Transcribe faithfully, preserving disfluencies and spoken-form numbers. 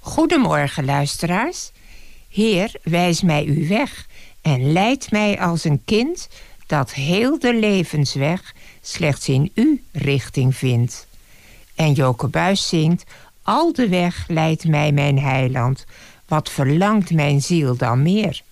Goedemorgen, luisteraars. Heer, wijs mij uw weg en leid mij als een kind dat heel de levensweg slechts in uw richting vindt. En Joke Buis zingt: al de weg leidt mij mijn heiland, wat verlangt mijn ziel dan meer?